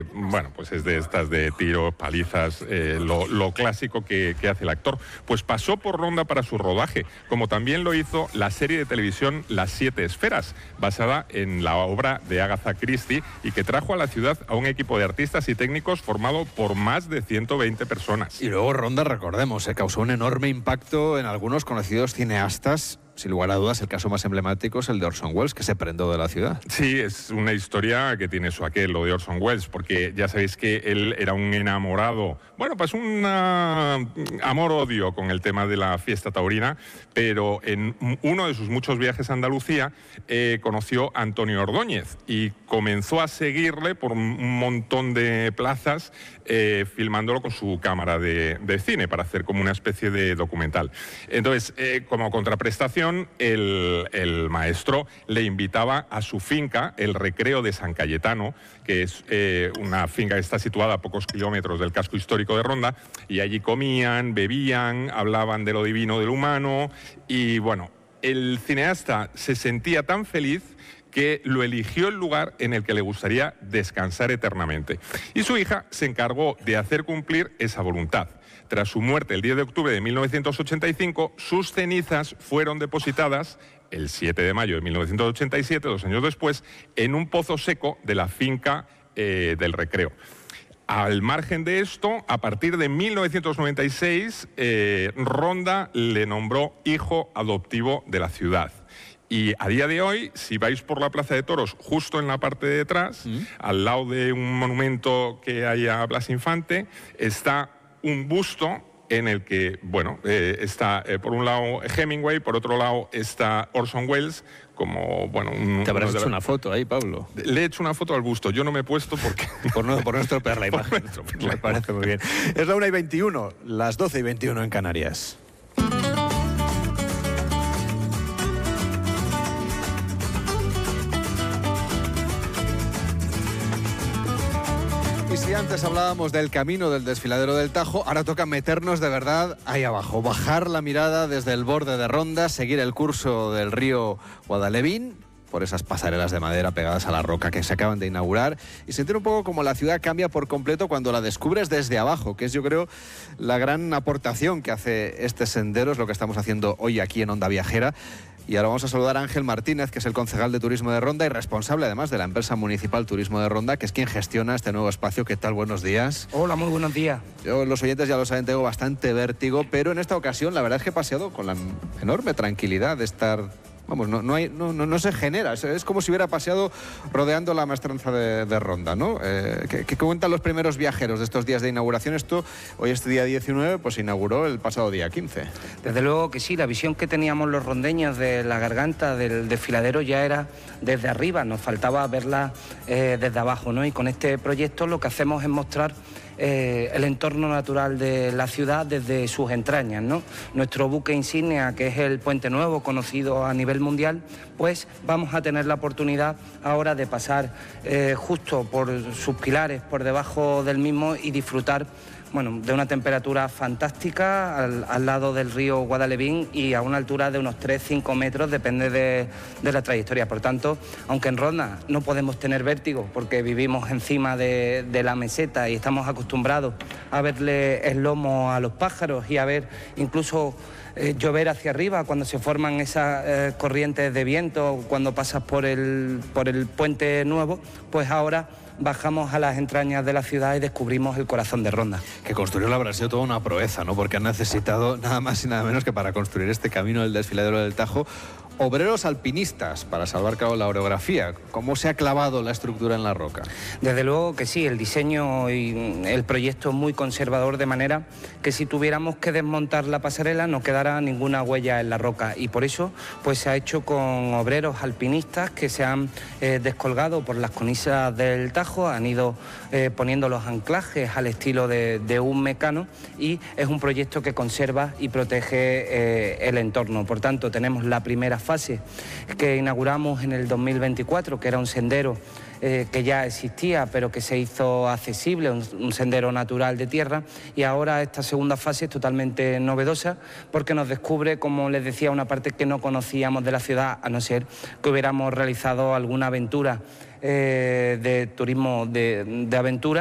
Bueno, pues es de estas de tiros, palizas, lo clásico que hace el actor. Pues pasó por Ronda para su rodaje, como también lo hizo la serie de televisión Las Siete Esferas, basada en la obra de Agatha Christie y que trajo a la ciudad a un equipo de artistas y técnicos formado por más de 120 personas. Y luego Ronda, recordemos, causó un enorme impacto en algunos conocidos cineastas. Sin lugar a dudas, el caso más emblemático es el de Orson Welles, que se prendó de la ciudad. Sí, es una historia que tiene su aquel, lo de Orson Welles, porque ya sabéis que él era un enamorado, bueno, pues un amor-odio con el tema de la fiesta taurina, pero en uno de sus muchos viajes a Andalucía conoció a Antonio Ordóñez y comenzó a seguirle por un montón de plazas, filmándolo con su cámara de cine para hacer como una especie de documental. Entonces, como contraprestación, el maestro le invitaba a su finca, el Recreo de San Cayetano, que es una finca que está situada a pocos kilómetros del casco histórico de Ronda, y allí comían, bebían, hablaban de lo divino del humano, y bueno, el cineasta se sentía tan feliz que lo eligió el lugar en el que le gustaría descansar eternamente. Y su hija se encargó de hacer cumplir esa voluntad. Tras su muerte el 10 de octubre de 1985, sus cenizas fueron depositadas el 7 de mayo de 1987, 2 años después, en un pozo seco de la finca del Recreo. Al margen de esto, a partir de 1996, Ronda le nombró hijo adoptivo de la ciudad. Y a día de hoy, si vais por la Plaza de Toros, justo en la parte de detrás, al lado de un monumento que hay a Blas Infante, está un busto en el que, bueno, está por un lado Hemingway, por otro lado está Orson Welles, como, bueno... Te habrás hecho una foto ahí, Pablo. Le he hecho una foto al busto, yo no me he puesto porque... por no estropear la imagen. Me parece muy bien. Es la 1:21, las 12:21 en Canarias. Y si antes hablábamos del camino del desfiladero del Tajo, ahora toca meternos de verdad ahí abajo, bajar la mirada desde el borde de Ronda, seguir el curso del río Guadalevín, por esas pasarelas de madera pegadas a la roca que se acaban de inaugurar, y sentir un poco como la ciudad cambia por completo cuando la descubres desde abajo, que es, yo creo, la gran aportación que hace este sendero, es lo que estamos haciendo hoy aquí en Onda Viajera. Y ahora vamos a saludar a Ángel Martínez, que es el concejal de Turismo de Ronda y responsable además de la empresa municipal Turismo de Ronda, que es quien gestiona este nuevo espacio. ¿Qué tal? Buenos días. Hola, muy buenos días. Yo, los oyentes ya lo saben, tengo bastante vértigo, pero en esta ocasión la verdad es que he paseado con la enorme tranquilidad de estar... Vamos, no se genera, es como si hubiera paseado rodeando la maestranza de Ronda, ¿no? ¿Qué cuentan los primeros viajeros de estos días de inauguración? Esto, hoy este día 19, pues se inauguró el pasado día 15. Desde luego que sí, la visión que teníamos los rondeños de la garganta del desfiladero ya era desde arriba, nos faltaba verla desde abajo, ¿no? Y con este proyecto lo que hacemos es mostrar el entorno natural de la ciudad desde sus entrañas, ¿no? Nuestro buque insignia, que es el Puente Nuevo, conocido a nivel mundial, pues vamos a tener la oportunidad ahora de pasar justo por sus pilares, por debajo del mismo y disfrutar, bueno, de una temperatura fantástica al lado del río Guadalevín y a una altura de unos 3-5 metros, depende de la trayectoria. Por tanto, aunque en Ronda no podemos tener vértigo porque vivimos encima de la meseta y estamos acostumbrados a verle el lomo a los pájaros y a ver incluso llover hacia arriba cuando se forman esas corrientes de viento, cuando pasas por el Puente Nuevo, pues ahora bajamos a las entrañas de la ciudad y descubrimos el corazón de Ronda. Que construirlo habrá sido toda una proeza, ¿no? Porque han necesitado nada más y nada menos que para construir este camino del desfiladero del Tajo, obreros alpinistas para salvar cabo la orografía. ¿Cómo se ha clavado la estructura en la roca? Desde luego que sí, el diseño y el proyecto es muy conservador, de manera que si tuviéramos que desmontar la pasarela no quedará ninguna huella en la roca, y por eso pues se ha hecho con obreros alpinistas que se han descolgado por las cornisas del Tajo, han ido poniendo los anclajes al estilo de un mecano, y es un proyecto que conserva y protege el entorno. Por tanto, tenemos la primera fase que inauguramos en el 2024, que era un sendero que ya existía, pero que se hizo accesible, un sendero natural de tierra, y ahora esta segunda fase es totalmente novedosa porque nos descubre, como les decía, una parte que no conocíamos de la ciudad, a no ser que hubiéramos realizado alguna aventura de turismo de aventura.